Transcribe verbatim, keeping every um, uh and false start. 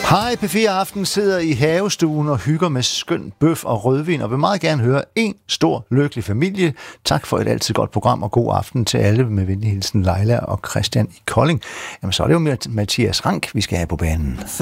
Hej, P fire Aften sidder i havestuen og hygger med skøn bøf og rødvin, og vil meget gerne høre en stor, lykkelig familie. Tak for et altid godt program, og god aften til alle med venlig hilsen Leila og Christian i Kolding. Jamen, så er det jo med Mathias Rank, vi skal have på banen.